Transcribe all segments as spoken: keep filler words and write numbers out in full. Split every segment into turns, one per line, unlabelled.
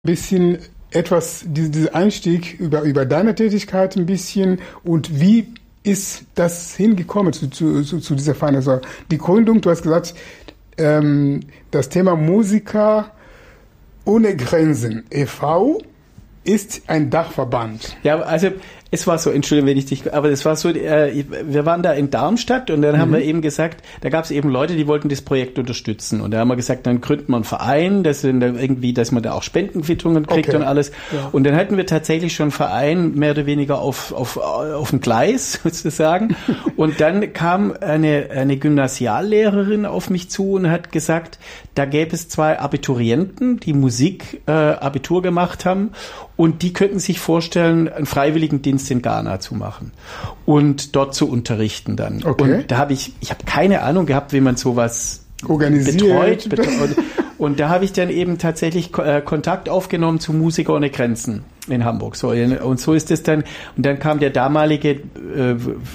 bisschen etwas, diesen Einstieg über, über deine Tätigkeit ein bisschen und wie ist das hingekommen zu, zu, zu, zu dieser Verein? Also die Gründung, du hast gesagt, ähm, das Thema Musiker ohne Grenzen e V ist ein Dachverband.
Ja, also es war so, Entschuldigung, wenn ich dich, aber es war so, äh, wir waren da in Darmstadt und dann mhm. haben wir eben gesagt, da gab es eben Leute, die wollten das Projekt unterstützen und da haben wir gesagt, dann gründen wir einen Verein, das sind dann irgendwie, dass man da auch Spendenquittungen kriegt okay. und alles. Ja. Und dann hatten wir tatsächlich schon einen Verein mehr oder weniger auf auf auf dem Gleis sozusagen. Und dann kam eine eine Gymnasiallehrerin auf mich zu und hat gesagt, da gäbe es zwei Abiturienten, die Musik äh, Abitur gemacht haben und die könnten sich vorstellen, einen Freiwilligendienst in Ghana zu machen und dort zu unterrichten dann. Okay. Und da habe ich, ich habe keine Ahnung gehabt, wie man sowas
organisiert.
betreut. betreut. Und da habe ich dann eben tatsächlich äh, Kontakt aufgenommen zu Musiker ohne Grenzen in Hamburg. So, und so ist es dann. Und dann kam der damalige äh,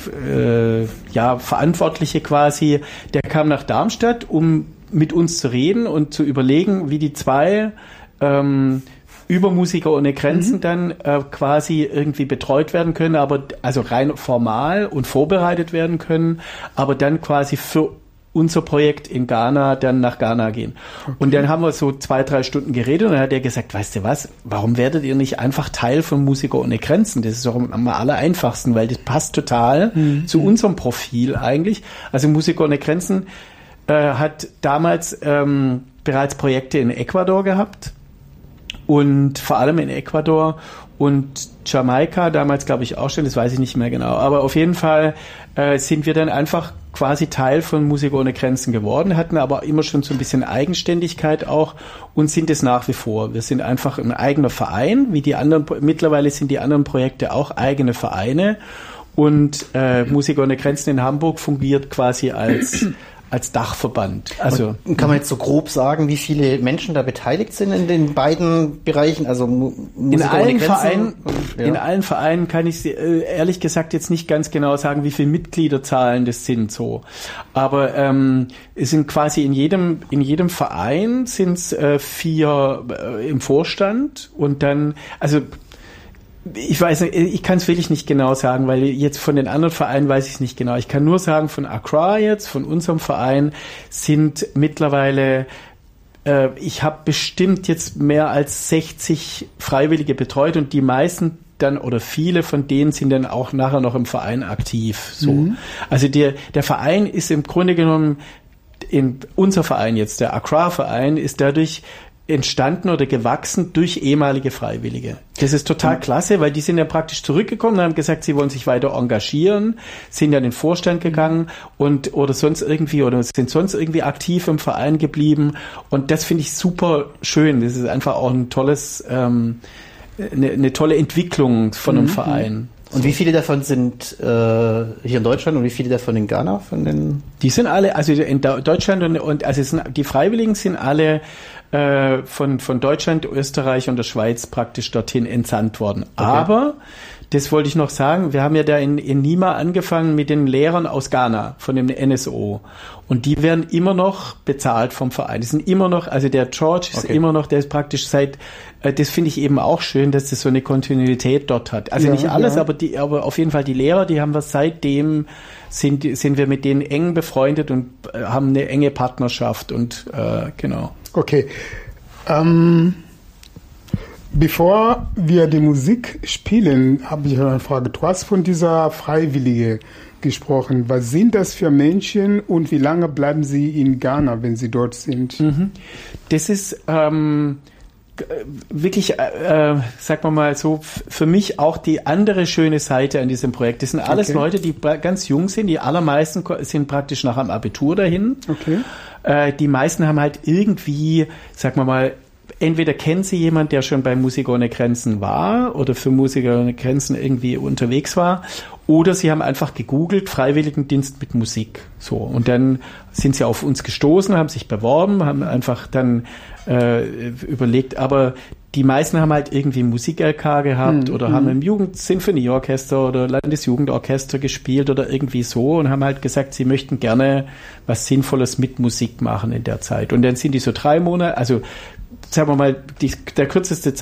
äh, ja, Verantwortliche quasi, der kam nach Darmstadt, um mit uns zu reden und zu überlegen, wie die zwei ähm, über Musiker ohne Grenzen mhm. dann äh, quasi irgendwie betreut werden können, aber also rein formal und vorbereitet werden können, aber dann quasi für unser Projekt in Ghana dann nach Ghana gehen. Okay. Und dann haben wir so zwei, drei Stunden geredet und dann hat er gesagt, weißt du was, warum werdet ihr nicht einfach Teil von Musiker ohne Grenzen? Das ist doch am aller einfachsten, weil das passt total mhm. zu unserem Profil eigentlich. Also Musiker ohne Grenzen äh, hat damals ähm, bereits Projekte in Ecuador gehabt. Und vor allem in Ecuador und Jamaika, damals glaube ich auch schon, das weiß ich nicht mehr genau. Aber auf jeden Fall äh, sind wir dann einfach quasi Teil von Musiker ohne Grenzen geworden, hatten aber immer schon so ein bisschen Eigenständigkeit auch und sind es nach wie vor. Wir sind einfach ein eigener Verein, wie die anderen, mittlerweile sind die anderen Projekte auch eigene Vereine und äh, Musiker ohne Grenzen in Hamburg fungiert quasi als als Dachverband. Also
und kann man jetzt so grob sagen, wie viele Menschen da beteiligt sind in den beiden Bereichen? Also Mu-
in allen Vereinen, ja. in allen Vereinen kann ich ehrlich gesagt jetzt nicht ganz genau sagen, wie viele Mitgliederzahlen das sind so. Aber ähm, es sind quasi in jedem in jedem Verein sind es äh, vier äh, im Vorstand und dann also ich weiß nicht, ich kann es wirklich nicht genau sagen, weil jetzt von den anderen Vereinen weiß ich es nicht genau. Ich kann nur sagen, von Accra jetzt, von unserem Verein, sind mittlerweile, äh, ich habe bestimmt jetzt mehr als sechzig Freiwillige betreut und die meisten dann oder viele von denen sind dann auch nachher noch im Verein aktiv. So, mhm. Also der der Verein ist im Grunde genommen, in unser Verein jetzt, der Accra-Verein, ist dadurch entstanden oder gewachsen durch ehemalige Freiwillige. Das ist total klasse, weil die sind ja praktisch zurückgekommen und haben gesagt, sie wollen sich weiter engagieren, sind dann in den Vorstand gegangen und oder sonst irgendwie oder sind sonst irgendwie aktiv im Verein geblieben und das finde ich super schön. Das ist einfach auch ein tolles, ähm, eine, eine tolle Entwicklung von einem mhm. Verein.
Und wie viele davon sind äh, hier in Deutschland und wie viele davon in Ghana? Von den
die sind alle, also in Deutschland und, und also es sind, die Freiwilligen sind alle äh, von von Deutschland, Österreich und der Schweiz praktisch dorthin entsandt worden. Okay. Aber das wollte ich noch sagen, wir haben ja da in, in Nima angefangen mit den Lehrern aus Ghana, von dem N S O. Und die werden immer noch bezahlt vom Verein. Die sind immer noch, also der George ist okay. immer noch, der ist praktisch seit, äh, das finde ich eben auch schön, dass das so eine Kontinuität dort hat. Also ja, nicht alles, ja. aber die, aber auf jeden Fall die Lehrer, die haben wir seitdem, sind, sind wir mit denen eng befreundet und äh, haben eine enge Partnerschaft und äh, genau.
Okay. Ähm... Bevor wir die Musik spielen, habe ich eine Frage. Du hast von dieser Freiwillige gesprochen. Was sind das für Menschen und wie lange bleiben sie in Ghana, wenn sie dort sind?
Das ist ähm, wirklich, äh, sagen wir mal so, für mich auch die andere schöne Seite an diesem Projekt. Das sind alles okay. Leute, die ganz jung sind. Die allermeisten sind praktisch nach dem Abitur dahin. Okay. Äh, die meisten haben halt irgendwie, sagen wir mal, entweder kennen sie jemanden, der schon bei Musiker ohne Grenzen war oder für Musiker ohne Grenzen irgendwie unterwegs war, oder sie haben einfach gegoogelt, Freiwilligendienst mit Musik. So, und dann sind sie auf uns gestoßen, haben sich beworben, haben einfach dann äh, überlegt, aber die meisten haben halt irgendwie Musik-L K gehabt hm, oder hm. haben im Jugendsinfonieorchester oder Landesjugendorchester gespielt oder irgendwie so und haben halt gesagt, sie möchten gerne was Sinnvolles mit Musik machen in der Zeit. Und dann sind die so drei Monate, also sagen wir mal, die, der kürzeste